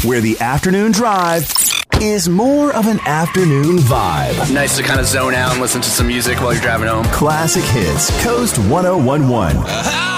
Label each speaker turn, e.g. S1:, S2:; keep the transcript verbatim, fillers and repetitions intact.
S1: where the afternoon drive is more of an afternoon vibe.
S2: Nice to kind of zone out and listen to some music while you're driving home.
S1: Classic Hits, Coast ten eleven.